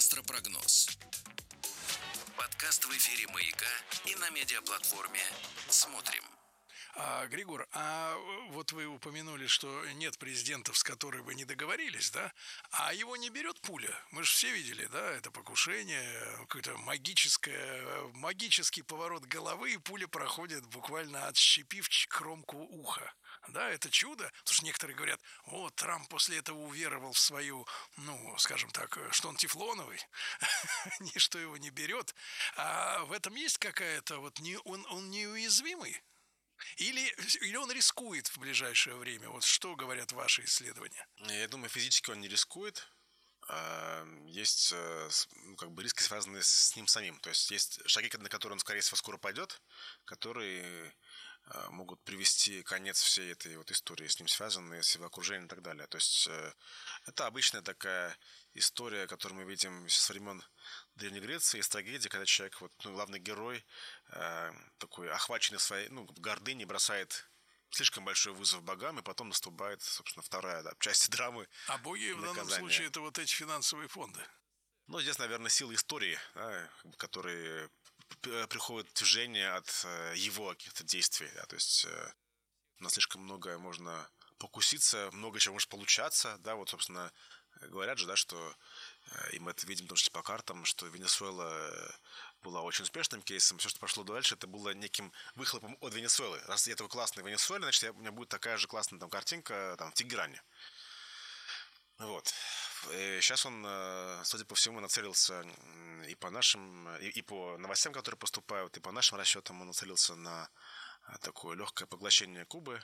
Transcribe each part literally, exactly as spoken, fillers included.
Астропрогноз. Подкаст в эфире «Маяка» и на медиаплатформе «Смотрим». А, Григор, а вот вы упомянули, что нет президентов, с которыми вы не договорились, да? А его не берет пуля? Мы же все видели, да? Это покушение, какой-то магическое, магический поворот головы, и пуля проходит буквально отщепив кромку уха. Да, это чудо. Потому что некоторые говорят, о, Трамп после этого уверовал в свою, ну, скажем так, что он тефлоновый, ничто его не берет. А в этом есть какая-то, вот, не, он, он неуязвимый? Или, или он рискует в ближайшее время? Вот что говорят ваши исследования? Я думаю, физически он не рискует. Есть ну, как бы риски, связанные с ним самим. То есть есть шаги, на которые он, скорее всего, скоро пойдет, которые могут привести конец всей этой вот истории с ним связанные, с его окружением и так далее. То есть это обычная такая история, которую мы видим со времен Древней Греции, из трагедии, когда человек, вот, ну, главный герой, э, такой охваченный своей, ну, гордыней, бросает слишком большой вызов богам, и потом наступает, собственно, вторая, да, часть драмы. А боги в данном случае это вот эти финансовые фонды? Ну, здесь, наверное, сила истории, да, которые приходят в движение от его каких-то действий. Да, то есть э, на слишком многое можно покуситься, много чего может получаться. Да, вот, собственно, говорят же, да, что и мы это видим, потому что по картам, что Венесуэла была очень успешным кейсом. Все, что пошло дальше, это было неким выхлопом от Венесуэлы. Раз я такой классный в Венесуэле, значит, я, у меня будет такая же классная там картинка там, в Тегеране. Вот. И сейчас он, судя по всему, нацелился и по нашим, и, и по новостям, которые поступают, и по нашим расчетам он нацелился на такое легкое поглощение Кубы.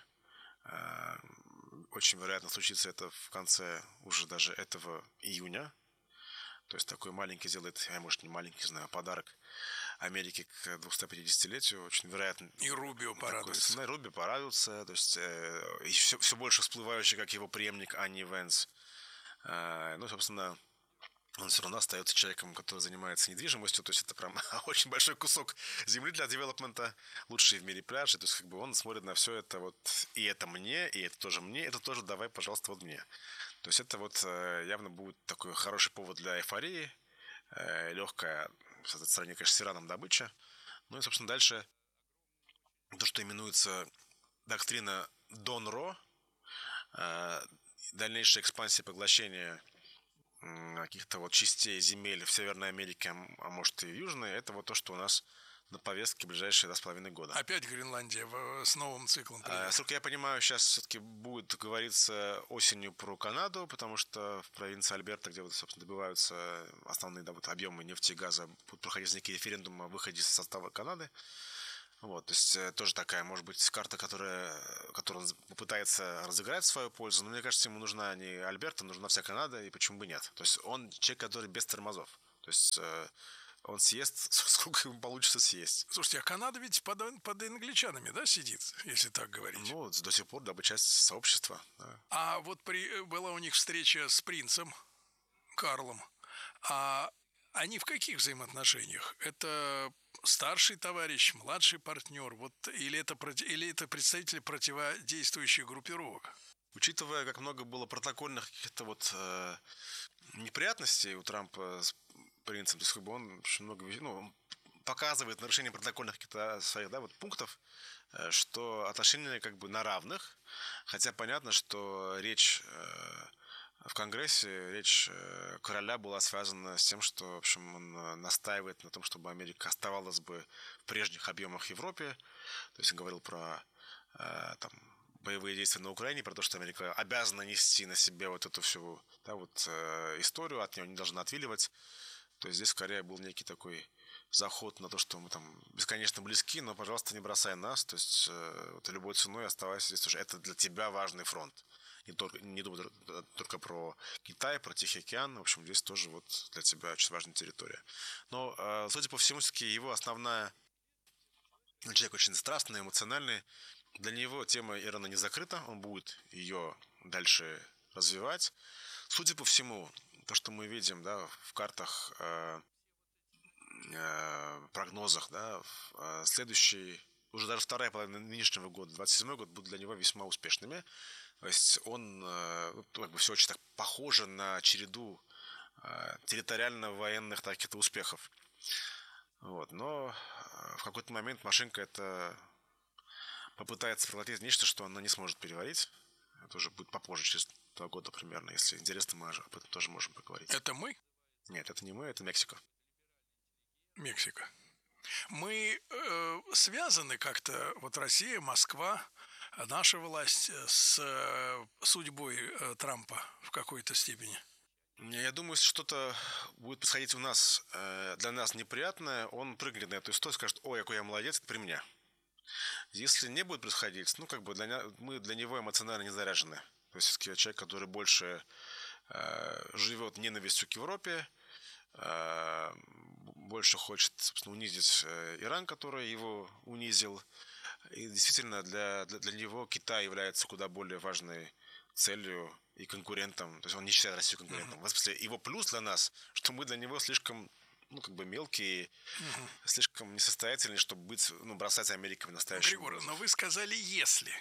Очень вероятно случится это в конце уже даже этого июня. То есть такой маленький сделает, а может не маленький, знаю, подарок Америке к двухстопятидесятилетию. Очень вероятно. И Рубио порадуется. Такой, Рубио порадуется. То есть э, и все, все больше всплывающий, как его преемник Анни Венс. Э, ну, собственно, он все равно остается человеком, который занимается недвижимостью. То есть это прям очень большой кусок земли для девелопмента. Лучший в мире пляжи. То есть как бы он смотрит на все это вот. И это мне, и это тоже мне, это тоже давай, пожалуйста, вот мне. То есть это вот явно будет такой хороший повод для эйфории, легкая, в этой стране, конечно, с Ираном добыча. Ну и, собственно, дальше то, что именуется доктрина Дон-Ро, дальнейшая экспансия поглощения каких-то вот частей земель в Северной Америке, а может и в Южной, это вот то, что у нас на повестке в ближайшие два с половиной года. Опять Гренландия с новым циклом. А, сколько я понимаю, сейчас все-таки будет говориться осенью про Канаду, потому что в провинции Альберта, где вот, собственно, добываются основные, да, вот, объемы нефти и газа, будут проходить некие референдумы о выходе из состава Канады. Вот, то есть тоже такая, может быть, карта, которая, которую он попытается разыграть в свою пользу. Но мне кажется, ему нужна не Альберта, нужна вся Канада, и почему бы нет. То есть он человек, который без тормозов. То есть он съест, сколько ему получится съесть. Слушайте, а Канада ведь под, под англичанами, да, сидит, если так говорить? Ну, до сих пор, да, бы часть сообщества. Да. А вот при, была у них встреча с принцем Карлом. А они в каких взаимоотношениях? Это старший товарищ, младший партнер? Вот, или, это, или это представители противодействующих группировок? Учитывая, как много было протокольных каких-то вот э, неприятностей у Трампа с принцем, то есть как бы он очень много, ну, он показывает нарушение протокольных каких-то своих, да, вот пунктов, э, что отношения как бы на равных, хотя понятно, что речь э, в Конгрессе, речь э, короля была связана с тем, что, в общем, он настаивает на том, чтобы Америка оставалась бы в прежних объемах в Европе, то есть он говорил про э, там боевые действия на Украине, про то, что Америка обязана нести на себе вот эту всю, да, вот, э, историю, от нее не должна отвиливать. То есть здесь скорее был некий такой заход на то, что мы там бесконечно близки, но, пожалуйста, не бросай нас. То есть э, вот, любой ценой оставайся здесь тоже. Это для тебя важный фронт. Не только, не думаю только про Китай, про Тихий океан. В общем, здесь тоже вот для тебя очень важная территория. Но, э, судя по всему, все-таки его основная... Человек очень страстный, эмоциональный. Для него тема Ирана не закрыта, он будет ее дальше развивать. Судя по всему, то, что мы видим, да, в картах, э, э, прогнозах, да, в, э, следующий, уже даже вторая половина нынешнего года, двадцать седьмой год, будут для него весьма успешными. То есть он, э, как бы все очень так похоже на череду территориально-военных таких-то успехов. Вот. Но в какой-то момент машинка это попытается проглотить нечто, что она не сможет переварить. Это уже будет попозже, через два года примерно. Если интересно, мы об этом тоже можем поговорить. Это мы? Нет, это не мы, это Мексика. Мексика. Мы э, связаны как-то, вот Россия, Москва, наша власть с э, судьбой э, Трампа в какой-то степени? Я думаю, если что-то будет происходить у нас, э, для нас неприятное, он прыгнет на эту историю и скажет: ой, какой я молодец, это при мне. Если не будет происходить, ну, как бы для, мы для него эмоционально не заряжены. То есть, все-таки человек, который больше э, живет ненавистью к Европе, э, больше хочет, собственно, унизить Иран, который его унизил. И действительно, для, для, для него Китай является куда более важной целью и конкурентом. То есть он не считает Россию конкурентом. Uh-huh. В смысле, его плюс для нас, что мы для него слишком, ну, как бы мелкие, uh-huh. слишком несостоятельные, чтобы быть, ну, бросать Америку в настоящем. Григорий, но вы сказали «если».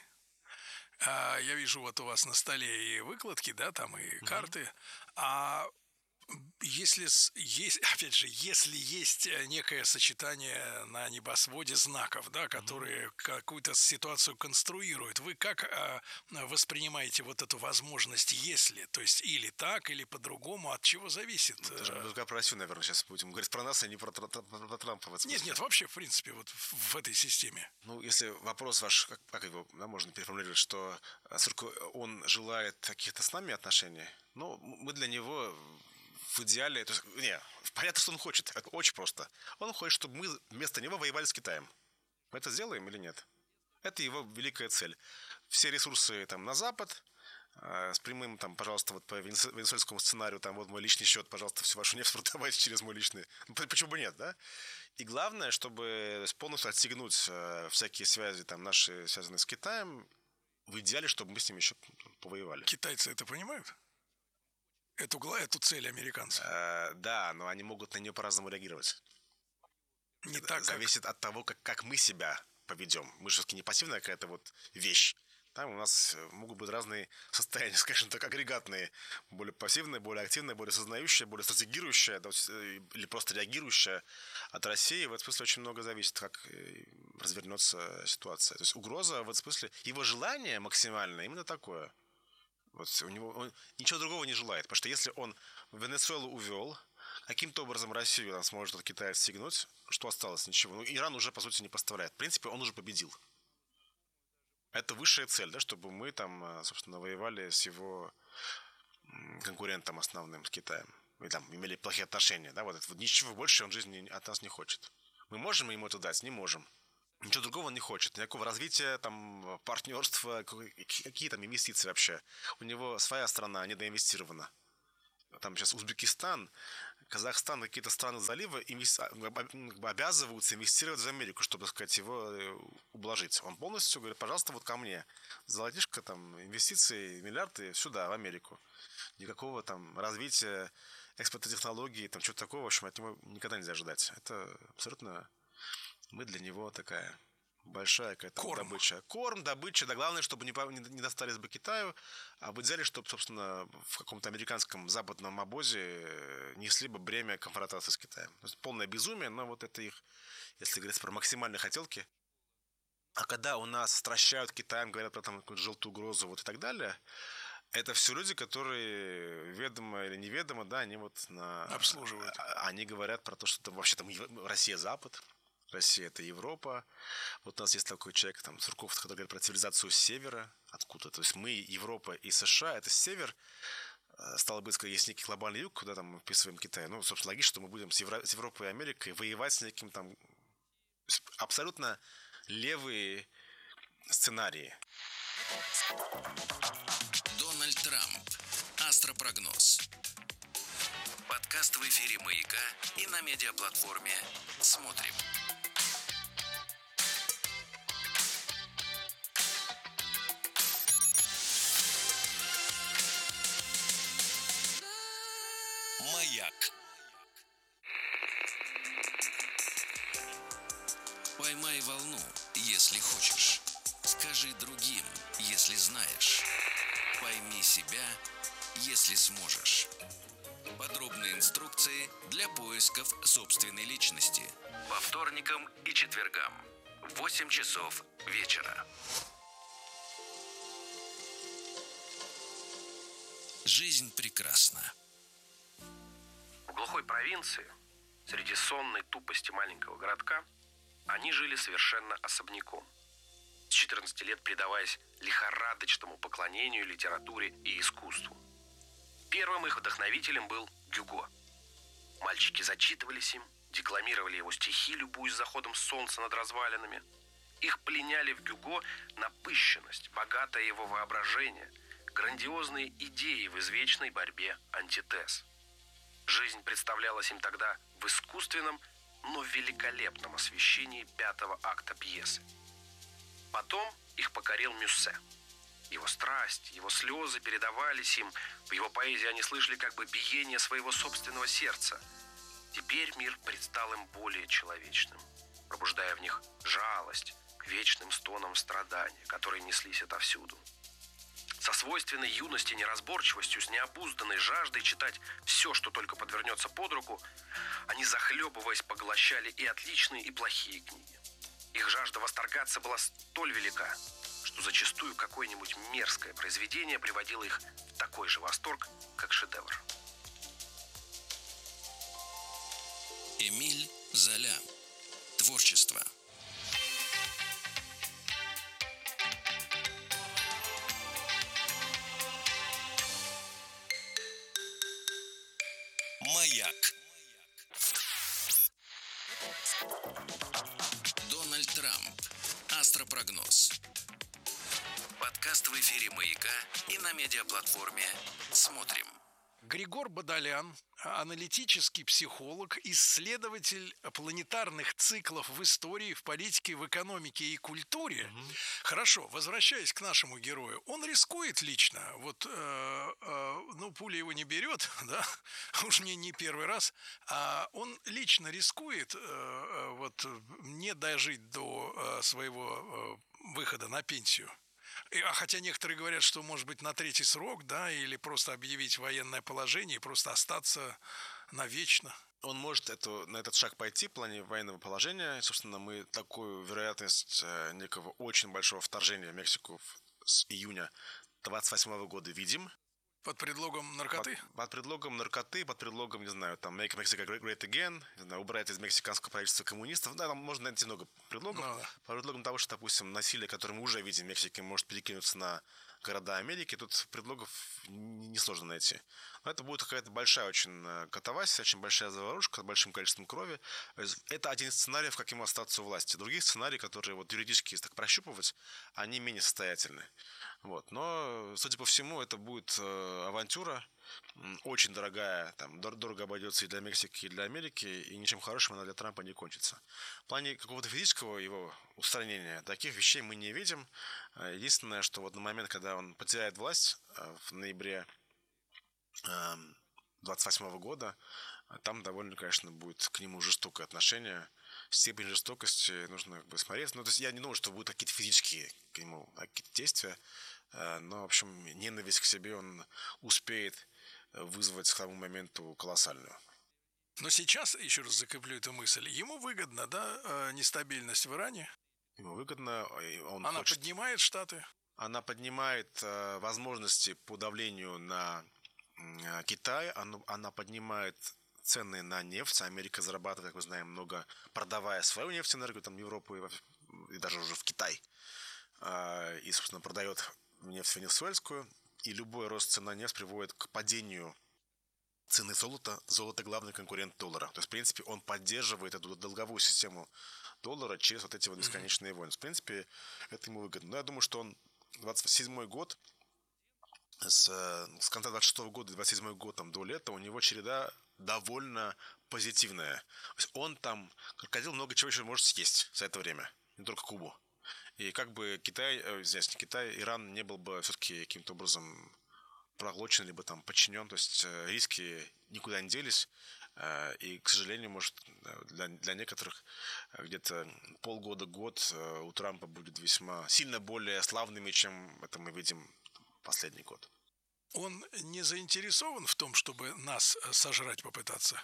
А, я вижу вот у вас на столе и выкладки, да, там и uh-huh. карты. А если есть, опять же, если есть некое сочетание на небосводе знаков, да, которые mm-hmm. какую-то ситуацию конструируют, вы как а, воспринимаете вот эту возможность «если», то есть или так, или по-другому, от чего зависит? Это же мы про Россию, наверное, сейчас будем говорить про нас, а не про, про, про, про Трампа. Нет, нет, вообще, в принципе, вот в, в этой системе. Ну, если вопрос ваш, как, как его, да, можно переформулировать, что он желает каких-то с нами отношений, ну, мы для него... В идеале, то есть, не, понятно, что он хочет. Это очень просто. Он хочет, чтобы мы вместо него воевали с Китаем. Мы это сделаем или нет? Это его великая цель. Все ресурсы там на Запад, э, с прямым, там, пожалуйста, вот по венесуэльскому сценарию, там, вот мой личный счет, пожалуйста, всю вашу нефть продавайте через мой личный. Ну, почему бы нет, да? И главное, чтобы полностью отстегнуть э, всякие связи, там, наши, связанные с Китаем, в идеале, чтобы мы с ним еще повоевали. Китайцы это понимают? Эту, эту цель американцев. Э, да, но они могут на нее по-разному реагировать. Не так, зависит как... от того, как, как мы себя поведем. Мы же все-таки не пассивная какая-то вот вещь. Там у нас могут быть разные состояния, скажем так, агрегатные. Более пассивные, более активные, более сознающие, более стратегирующие, или просто реагирующие. От России в этом смысле очень много зависит, как развернется ситуация. То есть угроза в этом смысле, его желание максимальное именно такое. Вот у него он ничего другого не желает, потому что если он Венесуэлу увел, каким-то образом Россию там сможет от Китая отстегнуть, что осталось? Ничего. Ну, Иран уже, по сути, не поставляет. В принципе, он уже победил. Это высшая цель, да, чтобы мы там, собственно, воевали с его конкурентом основным, с Китаем. И там имели плохие отношения, да, вот это вот ничего больше он в жизни от нас не хочет. Мы можем ему это дать? Не можем. Ничего другого он не хочет. Никакого развития, там, партнерства, какие там инвестиции вообще. У него своя страна недоинвестирована. Там сейчас Узбекистан, Казахстан, какие-то страны залива инвести... обязываются инвестировать в Америку, чтобы, так сказать, его ублажить. Он полностью говорит: пожалуйста, вот ко мне. Золотишко, там, инвестиции, миллиарды сюда, в Америку. Никакого там развития, экспорта технологий, там, чего-то такого, в общем, от него никогда нельзя ожидать. Это абсолютно... Мы для него такая большая какая-то Корм. добыча. Корм, добыча, да, главное, чтобы не, не достались бы Китаю, а в идеале, чтобы, собственно, в каком-то американском западном обозе несли бы бремя конфронтации с Китаем. То есть полное безумие, но вот это их, если говорить про максимальные хотелки. А когда у нас стращают Китаем, говорят про там какую-то желтую угрозу, вот и так далее, это все люди, которые ведомо или неведомо, да, они вот на... обслуживают. Они говорят про то, что там вообще там Россия Запад. Россия – это Европа. Вот у нас есть такой человек, там, Сурков, который говорит про цивилизацию севера. Откуда? То есть мы, Европа и США – это север. Стало быть, есть некий глобальный юг, куда там мы вписываем Китай. Ну, собственно, логично, что мы будем с, Евро... с Европой и Америкой воевать с неким там абсолютно левые сценарии. Дональд Трамп. Астропрогноз. Подкаст в эфире «Маяка» и на медиаплатформе «Смотрим». Маяк. Поймай волну, если хочешь. Скажи другим, если знаешь. Пойми себя, если сможешь. Подробные инструкции для поисков собственной личности. По вторникам и четвергам в восемь часов вечера. Жизнь прекрасна. В глухой провинции, среди сонной тупости маленького городка, они жили совершенно особняком. С четырнадцати лет предаваясь лихорадочному поклонению литературе и искусству. Первым их вдохновителем был Гюго. Мальчики зачитывались им, декламировали его стихи, любуясь заходом солнца над развалинами. Их пленяли в Гюго напыщенность, богатое его воображение, грандиозные идеи в извечной борьбе антитез. Жизнь представлялась им тогда в искусственном, но великолепном освещении пятого акта пьесы. Потом их покорил Мюссе. Его страсть, его слезы передавались им. В его поэзии они слышали как бы биение своего собственного сердца. Теперь мир предстал им более человечным, пробуждая в них жалость к вечным стонам страдания, которые неслись отовсюду. Со свойственной юности неразборчивостью, с необузданной жаждой читать все, что только подвернется под руку, они, захлебываясь, поглощали и отличные, и плохие книги. Их жажда восторгаться была столь велика, что зачастую какое-нибудь мерзкое произведение приводило их в такой же восторг, как шедевр. Эмиль Золя. Творчество. Маяк. Дональд Трамп. Астропрогноз. Подкаст в эфире «Маяка» и на медиаплатформе «Смотрим». Григор Бадолян, аналитический психолог, исследователь планетарных циклов в истории, в политике, в экономике и культуре. Угу. Хорошо, возвращаясь к нашему герою, он рискует лично. Вот, э, э, ну, пуля его не берет, да, уж не, не первый раз, а он лично рискует э, вот, не дожить до э, своего э, выхода на пенсию. А хотя некоторые говорят, что, может быть, на третий срок, да, или просто объявить военное положение и просто остаться навечно. Он может эту, на этот шаг пойти в плане военного положения. Собственно, мы такую вероятность некого очень большого вторжения в Мексику с июня двадцать восьмого года видим. Под предлогом наркоты? Под, под предлогом наркоты, под предлогом, не знаю, там, make Mexico great again, не знаю, убрать из мексиканского правительства коммунистов. Да, там можно найти много предлогов. Ну, да. Под предлогом того, что, допустим, насилие, которое мы уже видим в Мексике, может перекинуться на города Америки, тут предлогов несложно найти. Но это будет какая-то большая очень катавасия, очень большая заварушка с большим количеством крови. Это один из сценариев, как ему остаться у власти. Других сценариев, которые вот юридически, если так прощупывать, они менее состоятельны. Вот. Но, судя по всему, это будет э, авантюра, очень дорогая, там, дор- дорого обойдется и для Мексики, и для Америки, и ничем хорошим она для Трампа не кончится. В плане какого-то физического его устранения таких вещей мы не видим. Единственное, что вот на момент, когда он потеряет власть э, в ноябре э, двадцать восьмого года, там довольно, конечно, будет к нему жестокое отношение. Степень жестокости нужно как бы смотреть. Ну, то есть я не думаю, что будут какие-то физические к нему какие-то действия. Но, в общем, ненависть к себе он успеет вызвать к тому моменту колоссальную. Но сейчас, еще раз закреплю эту мысль, ему выгодно, да, нестабильность в Иране? Ему выгодно. Он Она хочет... поднимает Штаты? Она поднимает возможности по давлению на Китай. Она поднимает цены на нефть. Америка зарабатывает, как мы знаем, много, продавая свою нефтеэнергию там, в Европу и, в, и даже уже в Китай. И, собственно, продает нефть венесуэльскую. И любой рост цен на нефть приводит к падению цены золота. Золото – главный конкурент доллара. То есть, в принципе, он поддерживает эту долговую систему доллара через вот эти вот бесконечные войны. В принципе, это ему выгодно. Но я думаю, что он двадцать седьмой год, с, с конца двадцать шестого года, двадцать седьмой год там, до лета, у него череда довольно позитивная. То есть он там, крокодил, много чего еще может съесть за это время. Не только Кубу. И как бы Китай, э, здесь не Китай, Иран не был бы все-таки каким-то образом проглочен, либо там подчинен. То есть э, риски никуда не делись. Э, и, к сожалению, может, для, для некоторых где-то полгода-год э, у Трампа будет весьма сильно более славными, чем это мы видим последний год. Он не заинтересован в том, чтобы нас сожрать попытаться?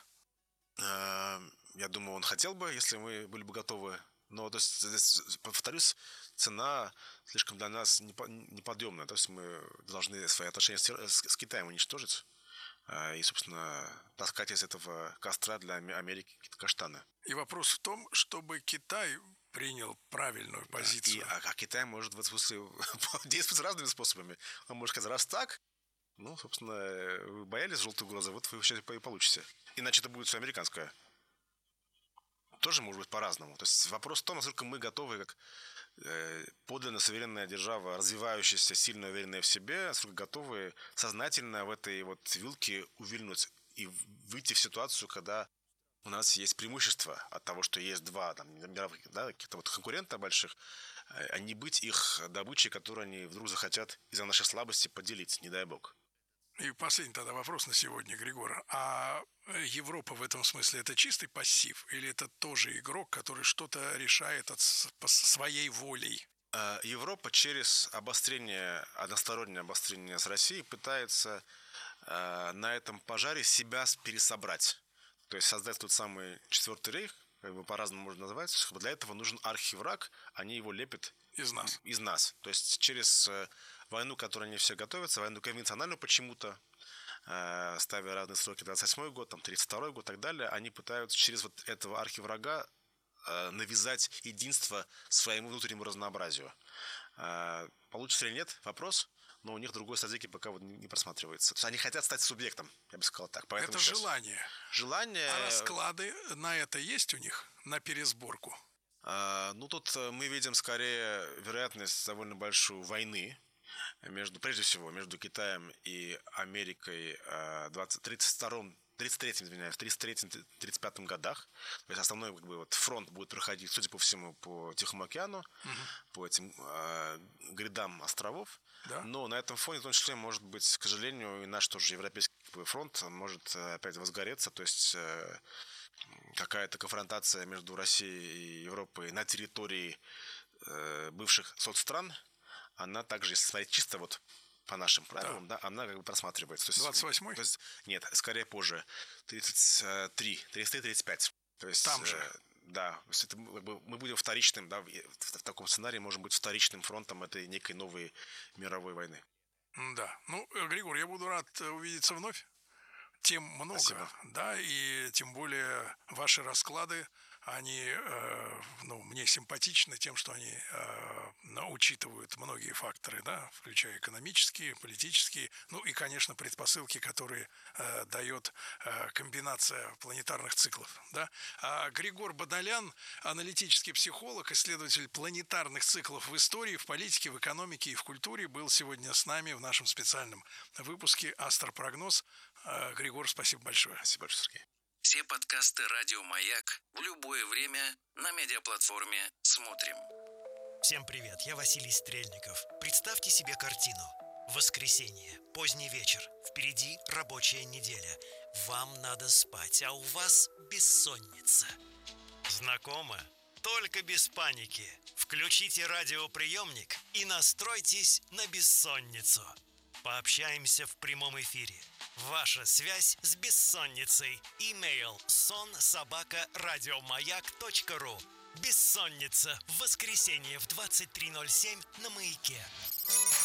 Я думаю, он хотел бы, если мы были бы готовы. Но, то есть, здесь, повторюсь, цена слишком для нас неподъемная. То есть мы должны свои отношения с, с Китаем уничтожить и, собственно, таскать из этого костра для Америки какие-то каштаны. И вопрос в том, чтобы Китай принял правильную позицию. И, а, а Китай может в этом смысле действовать разными способами. Он может сказать, раз так, ну, собственно, вы боялись желтой угрозы, вот вы сейчас и получите. Иначе это будет все американское. Тоже может быть по-разному. То есть вопрос в том, насколько мы готовы, как э, подлинно суверенная держава, развивающаяся, сильно уверенная в себе, насколько готовы сознательно в этой вот вилке увильнуть и выйти в ситуацию, когда у нас есть преимущество от того, что есть два там, мировых, да, каких-то вот конкурента больших, а не быть их добычей, которую они вдруг захотят из-за нашей слабости поделить, не дай бог. И последний тогда вопрос на сегодня, Григор. А Европа в этом смысле это чистый пассив? Или это тоже игрок, который что-то решает от своей волей? Европа через обострение, одностороннее обострение с Россией пытается на этом пожаре себя пересобрать. То есть создать тот самый Четвертый рейх, как бы по-разному можно назвать. Для этого нужен архивраг, они его лепят из нас. Из нас. То есть через войну, к которой они все готовятся, войну конвенциональную почему-то, э, ставя разные сроки, двадцать восьмой год, там, тридцать второй год и так далее, они пытаются через вот этого архиврага э, навязать единство своему внутреннему разнообразию. Э, получится или нет? Вопрос. Но у них другой стратегии пока вот не просматривается. То есть они хотят стать субъектом, я бы сказал так. Поэтому это желание. Желание. А расклады на это есть у них? На пересборку? А, ну, тут мы видим скорее вероятность довольно большой войны между, прежде всего, между Китаем и Америкой в тридцать втором, тридцать третьем, извиняюсь, тридцать третьем — тридцать пятом годах. То есть основной как бы, вот, фронт будет проходить, судя по всему, по Тихому океану, угу. по этим э, грядам островов. Да? Но на этом фоне, в том числе, может быть, к сожалению, и наш тоже европейский фронт может опять возгореться. То есть э, какая-то конфронтация между Россией и Европой на территории э, бывших соцстран, она также, если смотреть чисто вот по нашим правилам, да, да она как бы просматривается. двадцать восьмой? То есть, нет, скорее позже. тридцать три, тридцать три тридцать пять. То есть, там же? Э, да, то есть это, как бы, мы будем вторичным, да, в, в таком сценарии можем быть вторичным фронтом этой некой новой мировой войны. Да. Ну, Григор, я буду рад увидеться вновь. Тем много, Спасибо. Да, и тем более ваши расклады, они, э, ну, мне симпатичны тем, что они э, учитывают многие факторы, да, включая экономические, политические, ну и, конечно, предпосылки, которые э, дает э, комбинация планетарных циклов, да. А Григор Бадолян, аналитический психолог, исследователь планетарных циклов в истории, в политике, в экономике и в культуре, был сегодня с нами в нашем специальном выпуске «Астропрогноз». Григор, спасибо большое. Спасибо большое, Сергей. Все подкасты «Радио Маяк» в любое время на медиаплатформе «Смотрим». Всем привет, я Василий Стрельников. Представьте себе картину. Воскресенье, поздний вечер, впереди рабочая неделя. Вам надо спать, а у вас бессонница. Знакомо? Только без паники. Включите радиоприемник и настройтесь на бессонницу. Пообщаемся в прямом эфире. Ваша связь с бессонницей. Имейл сон собака радиомаяк точка ру. Бессонница в воскресенье в двадцать три ноль семь на Маяке.